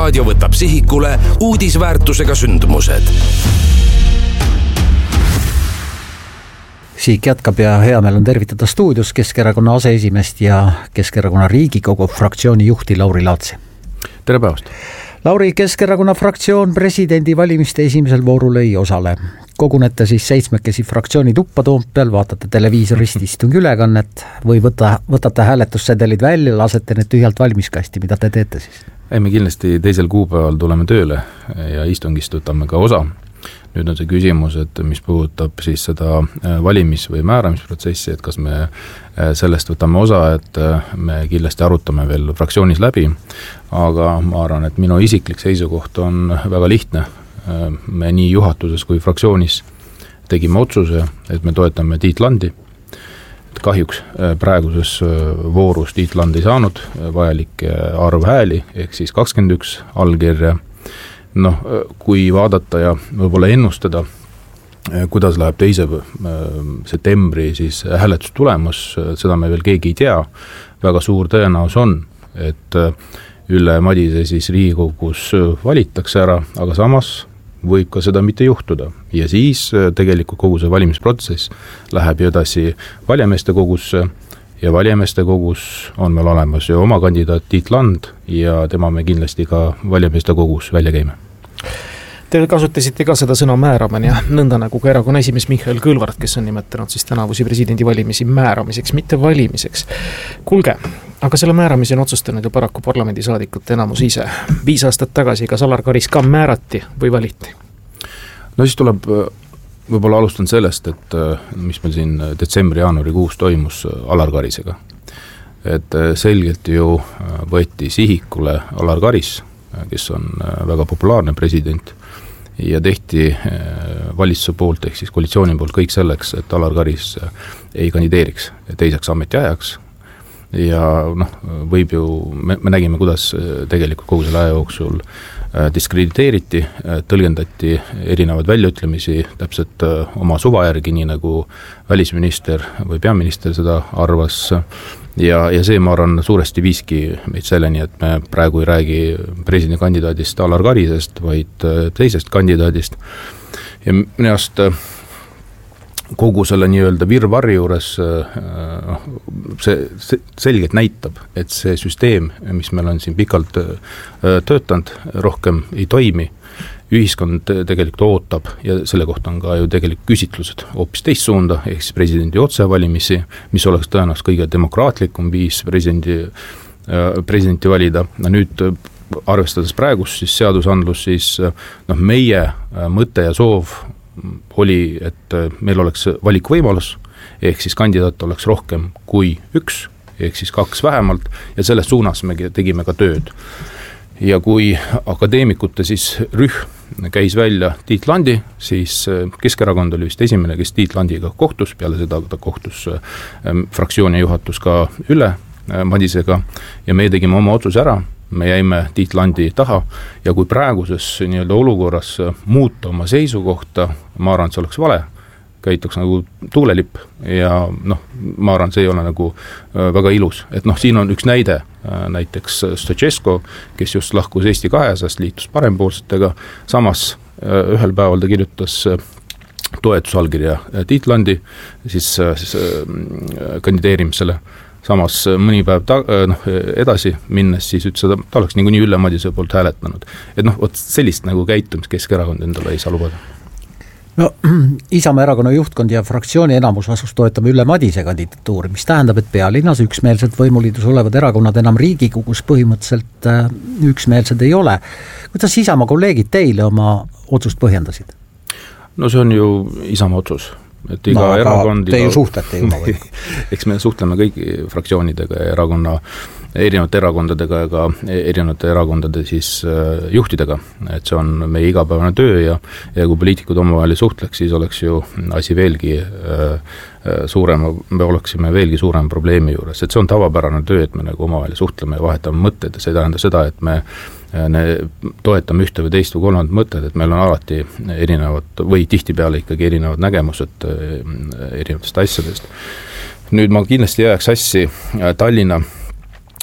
Raadio võtab sihikule uudisväärtusega sündmused. Siik jätkab ja hea meel on tervitada stuudios Keskerakonna aseesimeest ja Keskerakonna Riigikogu fraktsiooni juhti Lauri Laatsi. Tere päevast! Lauri, Keskerakonna fraktsioon presidendivalimiste esimesel voorul ei osale. Kogunete siis 7 fraktsiooni tuppa Toompeal, vaatate televiisorist istungi ülekannet või võtate hääletussedelid välja, lasete need tühjalt valmiskasti. Mida te teete siis? Me kindlasti 2. kuupäeval tuleme tööle ja istungist võtame ka osa. Nüüd on see küsimus, et mis puudutab siis seda valimis- või määramisprotsessi, et kas me sellest võtame osa, et me kindlasti arutame veel fraktsioonis läbi, aga ma arvan, et minu isiklik seisukoht on väga lihtne. Me nii juhatuses kui fraktsioonis tegime otsuse, et me toetame Tiit Landi. Kahjuks praeguses voorus Tiit Land ei saanud vajalik arv hääli, ehk siis 21 allkirja. Kui vaadata ja võib-olla ennustada, kuidas läheb 2. septembri siis hääletustulemus, seda me veel keegi ei tea. Väga suur tõenäosus on, et Ülle Madise siis Riigikogus valitakse ära, aga samas võib ka seda mitte juhtuda. Ja siis tegelikult kogu see valimisprotsess läheb edasi valijameeste kogusse ja valijameeste kogus on meil olemas ju oma kandidaat Tiit Land ja tema me kindlasti ka valijameeste kogus välja käime. Te kasutasite ka seda sõna määramine ja nõnda nagu ka erakonna esimees Mihhail Kõlvart, kes on nimetanud siis tänavusi presidendivalimisi määramiseks, mitte valimiseks. Kuulge, aga selle määramise on otsustanud ju paraku parlamendisaadikute enamus ise. 5 aastat tagasi kas Alar Karis ka määrati või valiti? Siis tuleb, võib-olla alustan sellest, et mis meil siin detsembri-jaanuarikuus toimus Alar Karisega. Et selgelt ju võeti sihikule Alar Karis, kes on väga populaarne president, ja tehti valitsuse poolt ehk siis koalitsiooni poolt kõik selleks, et Alar Karis ei kandideeriks teiseks ametiajaks. Ja võib ju, me nägime, kuidas tegelikult kogu selle aja jooksul diskrediteeriti, tõlgendati erinevaid väljaütlemisi täpselt oma suva järgi, nii nagu välisminister või peaminister seda arvas. Ja see, ma arvan, suuresti viiski meid selleni, et me praegu ei räägi presidendikandidaadist Alar Karisest, vaid teisest kandidaadist. Ja minust kogu selle nii-öelda virvarri juures see selgelt näitab, et see süsteem, mis meil on siin pikalt töötanud, rohkem ei toimi. Ühiskond tegelikult ootab ja selle kohta on ka ju tegelikult küsitlused hoopis teist suunda, ehk siis presidendi otsevalimisi, mis oleks tõenäoliselt kõige demokraatlikum viis presidenti valida. Nüüd arvestades praegust siis seadusandlus, siis meie mõte ja soov oli, et meil oleks valikuvõimalus, ehk siis kandidaat oleks rohkem kui 1, ehk siis 2 vähemalt, ja selles suunas me tegime ka tööd. Ja kui akadeemikute siis rühm käis välja Tiit Landi, siis Keskerakond oli vist esimene, kes Tiit Landiga kohtus, peale seda ta kohtus fraktsiooni juhatus ka Ülle Madisega, ja me tegime oma otsuse ära, me jäime Tiit Landi taha, ja kui praeguses nii-öelda olukorras muuta oma seisukohta, ma arvan, et see oleks vale, käituks nagu tuulelipp ja ma arvan, see ei ole nagu väga ilus. Et siin on üks näide, näiteks Stochesko, kes just lahkus Eesti 200-st, liitus parempoolsetega, samas ühel päeval ta kirjutas toetusallkirja Tiit Landi siis kandideerimisele. Samas mõni päev edasi minnes siis ütles, et ta oleks nii Ülle Madise poolt hääletanud. Et sellist nagu käitumist Keskerakond endale ei saa lubada. Isamaa erakonna juhtkond ja fraktsiooni enamus asus toetama Ülle Madise kandidatuuri, mis tähendab, et pealinnas üksmeelselt võimuliidus olevad erakonnad enam Riigikogus põhimõtteliselt üksmeelsed ei ole. Kuidas Isamaa kolleegid teile oma otsust põhjendasid? See on ju Isamaa otsus. Et iga erakond, te ju suhtlete juba või? Eks me suhtleme kõigi fraktsioonidega ja erinevate erakondadega ja ka erinevate erakondade siis juhtidega, et see on meie igapäevane töö ja kui poliitikud omavahel suhtleks, siis oleks ju asi veelgi suurem, me oleksime veelgi suurem probleemi juures, et see on tavapärane töö, et me nagu omavahel suhtleme ja vahetame mõtted, see tähendab seda, et me toetame ühte või teist või kolmandat mõtted, et meil on alati erinevad või tihtipeale ikkagi erinevad nägemused erinevatest asjadest. Nüüd ma kindlasti jääks assi Tallinna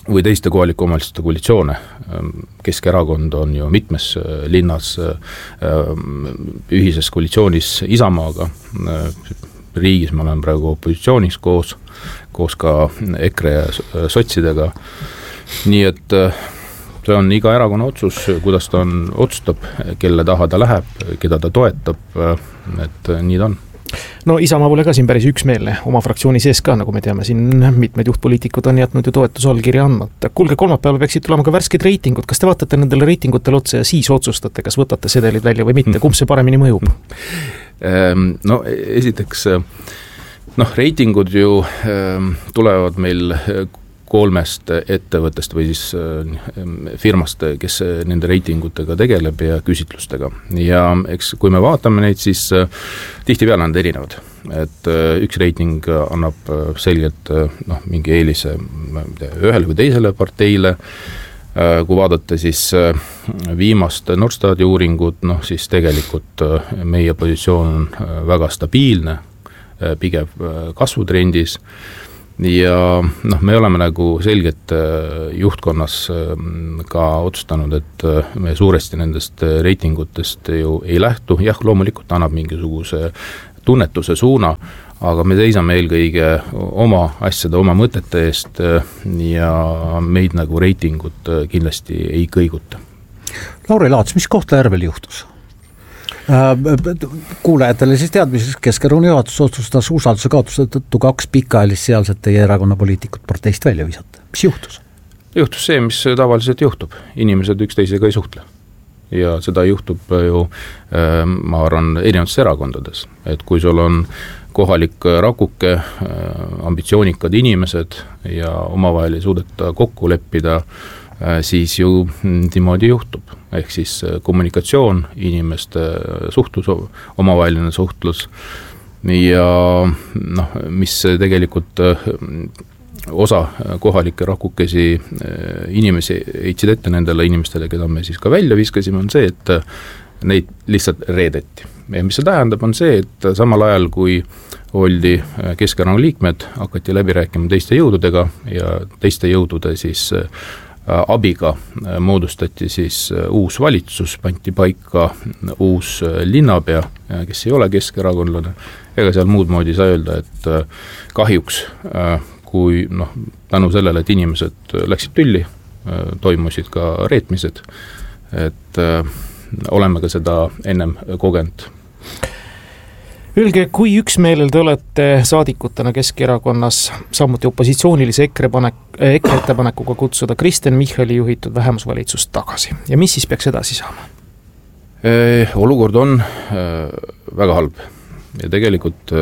või teiste kohalike omavalitsuste koalitsioone. Keskerakond on ju mitmes linnas ühises koalitsioonis Isamaaga, riigis me oleme praegu opositsioonis koos ka EKRE ja sotsidega, nii et see on iga erakonna otsus, kuidas ta otsustab, kelle taha ta läheb, keda ta toetab, et nii ta on. No Isamaa pole ka siin päris üksmeelne oma fraktsiooni sees ka, nagu me teame, siin mitmed juhtpoliitikud on jätnud ju toetusallkirja andmata. Kuulge, kolmapäeval peaksid tulema ka värsked reitingud, kas te vaatate nendele reitingutele otsa ja siis otsustate, kas võtate sedelid välja või mitte, kumb see paremini mõjub? No esiteks, reitingud ju tulevad meil 3 ettevõttest või siis firmast, kes nende reitingutega tegeleb ja küsitlustega. Ja eks kui me vaatame neid, siis tihtipeale on erinevad. Et üks reiting annab selgelt mingi eelise ühele või teisele parteile. Kui vaadata siis viimast Norstati uuringut, siis tegelikult meie positsioon on väga stabiilne, pigem kasvutrendis. Ja me oleme nagu selgelt juhtkonnas ka otsustanud, et me suuresti nendest reitingutest ju ei lähtu. Jah, loomulikult annab mingisuguse tunnetuse suuna, aga me seisame eelkõige oma asjade, oma mõtete eest ja meid nagu reitingud kindlasti ei kõiguta. Lauri Laats, mis Kohtla-Järvel juhtus? Kuulajatele siis teadmiseks, Keskerakonna juhatus otsustas usalduse kaotuse tõttu 2 pikaajalist sealset teie erakonna poliitikut parteist välja visata. Mis juhtus? Juhtus see, mis tavaliselt juhtub. Inimesed üksteisega ei suhtle. Ja seda juhtub ju, ma arvan, erinevates erakondades. Et kui sul on kohalik rakuke, ambitsioonikad inimesed ja omavahel ei suudeta kokku leppida, siis ju niimoodi juhtub. Ehk siis kommunikatsioon, inimeste suhtlus, omavaheline suhtlus ja mis tegelikult osa kohalikke rakukesi inimesi heitsid ette nendele inimestele, keda me siis ka välja viskasime, on see, et neid lihtsalt reedeti. Ja mis see tähendab, on see, et samal ajal, kui oldi Keskerakonna liikmed, hakati läbi rääkima teiste jõududega ja teiste jõudude siis abiga moodustati siis uus valitsus, pandi paika uus linnapea, kes ei ole keskerakondlane, ega seal muud moodi saa öelda, et kahjuks kui tänu sellele, et inimesed läksid tülli, toimusid ka reetmised, et oleme ka seda ennem kogenud. Öelge, kui üksmeelel te olete saadikutena Keskerakonnas samuti opositsioonilise EKRE ettepanekuga kutsuda Kristen Michali juhitud vähemusvalitsust tagasi ja mis siis peaks edasi saama? Olukord on väga halb ja tegelikult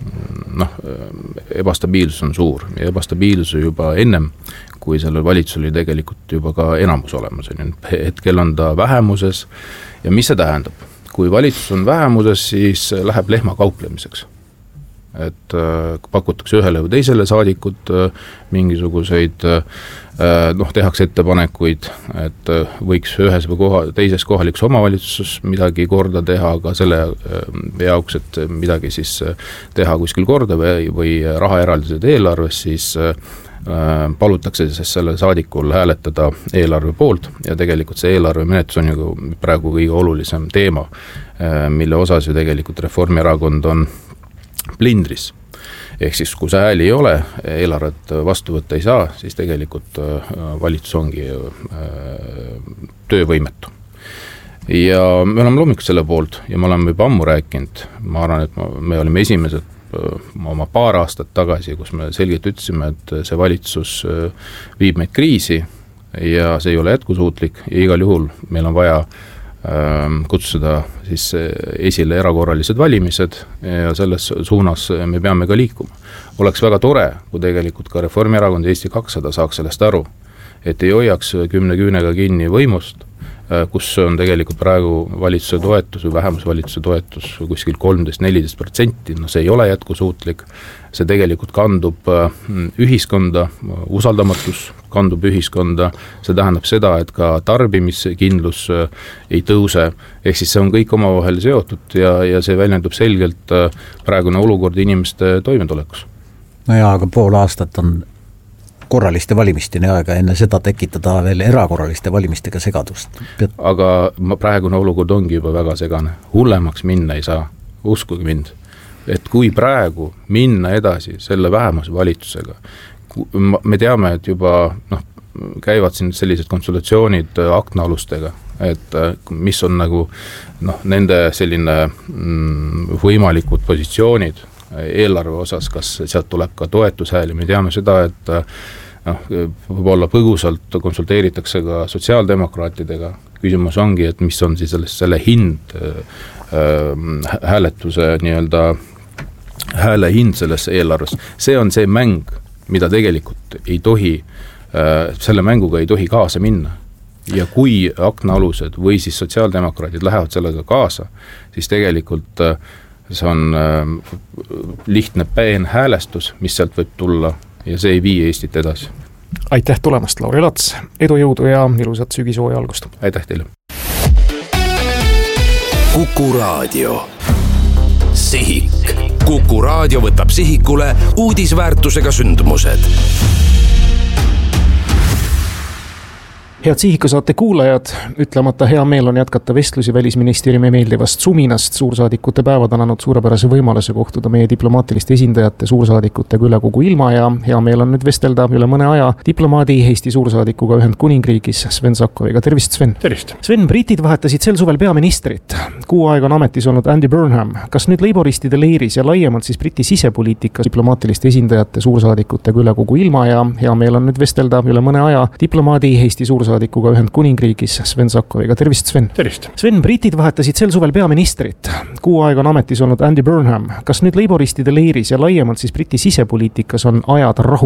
ebastabiilsus on suur ja ebastabiilsus juba ennem, kui sellel valitsusel oli tegelikult juba ka enamus olemas. Hetkel on ta vähemuses ja mis see tähendab? Kui valitsus on vähemuses, siis läheb lehma kauplemiseks. Et pakutakse ühele või teisele saadikut mingisuguseid, tehakse ettepanekuid, et võiks ühes või teises kohalikus omavalitsuses midagi korda teha, aga selle jaoks, et midagi siis teha kuskil korda või rahaeraldised eelarves, siis palutakse selle saadikul hääletada eelarve poolt ja tegelikult see eelarve menetlus on ju praegu kõige olulisem teema, mille osas ju tegelikult Reformierakond on plindris. Ehk siis kui see hääli ei ole, eelarvet vastu võtta ei saa, siis tegelikult valitsus ongi töövõimetu. Ja me oleme loomulikult selle poolt ja me oleme juba ammu rääkinud, ma arvan, et me olime esimesed oma paar aastat tagasi, kus me selgelt ütlesime, et see valitsus viib meid kriisi ja see ei ole jätkusuutlik ja igal juhul meil on vaja kutsuda siis esile erakorralised valimised ja selles suunas me peame ka liikuma. Oleks väga tore, kui tegelikult ka Reformierakond ja Eesti 200 saaks sellest aru, et ei hoiaks 10 küünega kinni võimust, kus on tegelikult praegu valitsuse toetus või vähemusvalitsuse toetus kuskil 13-14%, see ei ole jätkusuutlik, see tegelikult kandub ühiskonda, usaldamatus kandub ühiskonda, see tähendab seda, et ka tarbimiskindlus ei tõuse, ehk siis see on kõik omavahel seotud ja see väljendub selgelt praegune olukord inimeste toimetulekus. No jaa, aga pool aastat on korraliste valimisteni aega, enne seda tekitada veel erakorraliste valimistega segadust. Aga praegune olukord ongi juba väga segane, hullemaks minna ei saa, uskuge mind, et kui praegu minna edasi selle vähemusvalitsusega, me teame, et juba käivad siin sellised konsultatsioonid aknaalustega, et mis on nagu nende selline võimalikud positsioonid eelarve osas, kas sealt tuleb ka toetushääli, me teame seda, et võib-olla põgusalt konsulteeritakse ka sotsiaaldemokraatidega, küsimus ongi, et mis on siis selle hind, hääletuse hääle hind selles eelarves, see on see mäng, mida tegelikult ei tohi, selle mänguga ei tohi kaasa minna. Ja kui aknaalused või siis sotsiaaldemokraadid lähevad sellega kaasa, siis tegelikult see on lihtne peenhäälestus, mis sealt võib tulla ja see ei vii Eestit edasi. Aitäh tulemast, Lauri Lats, edu, jõudu ja ilusat sügishooaja algust. Aitäh teile. Kuku Raadio. Sihik. Kuku Raadio võtab sihikule uudisväärtusega sündmused. Head Sihiku saate kuulajad, ütlemata hea meel on jätkata vestlusi Välisministeeriumi meeldivast suminast. Suursaadikute päevad on andnud suurepärase võimaluse kohtuda meie diplomaatiliste esindajate suursaadikutega üle kogu ilma ja hea meel on nüüd vestelda üle mõne aja diplomaadi Eesti suursaadikuga Ühendkuningriigis Sven Sakkoviga. Tervist, Sven! Tervist! Sven, britid vahetasid sel suvel peaministrit. 6 aega on ametis olnud Andy Burnham. Kas nüüd leiboristide leiris ja laiemalt siis Briti sisepoliitikas diplomaatiliste esindajate suursaadikutega üle kogu ilma ja hea meel on nüüd vestelda üle mõne aja diplomaadi Eesti suursaadikuga Ühendkuningriigis Sven Sakkoviga. Tervist, Sven! Tervist! Sven, britid vahetasid sel suvel peaministrit. 6 aega on ametis olnud Andy Burnham. Kas nüüd leiboristide leiris ja laiemalt siis Briti sisepoliitikas on ajada rahu